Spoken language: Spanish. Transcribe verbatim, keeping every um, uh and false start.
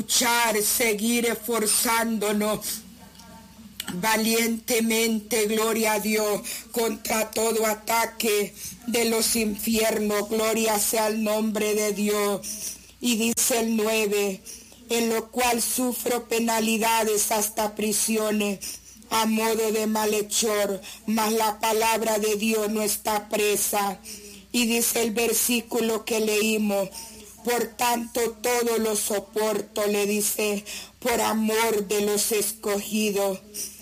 luchar, seguir esforzándonos valientemente, gloria a Dios, contra todo ataque de los infiernos. Gloria sea el nombre de Dios. Y dice el nueve, en lo cual sufro penalidades hasta prisiones a modo de malhechor, mas la palabra de Dios no está presa. Y dice el versículo que leímos, por tanto todo lo soporto, le dice, por amor de los escogidos.